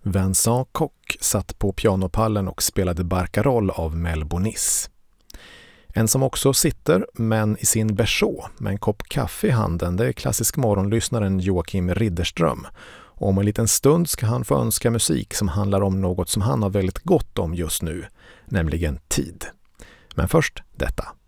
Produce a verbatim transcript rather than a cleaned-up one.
Vincent Koch satt på pianopallen och spelade Barcarolle av Mel Bonis. En som också sitter, men i sin Peugeot med en kopp kaffe i handen, det är klassisk morgonlyssnaren Joakim Ridderström. Och om en liten stund ska han få önska musik som handlar om något som han har väldigt gott om just nu, nämligen tid. Men först detta.